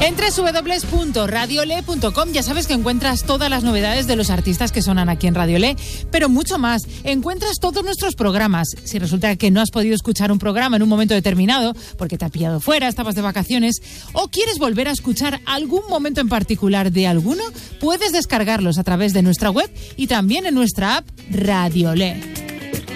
En www.radiole.com ya sabes que encuentras todas las novedades de los artistas que sonan aquí en Radio Le, pero mucho más. Encuentras todos nuestros programas. Si resulta que no has podido escuchar un programa en un momento determinado, porque te ha pillado fuera, estabas de vacaciones, o quieres volver a escuchar algún momento en particular de alguno, puedes descargarlos a través de nuestra web y también en nuestra app Radio Le.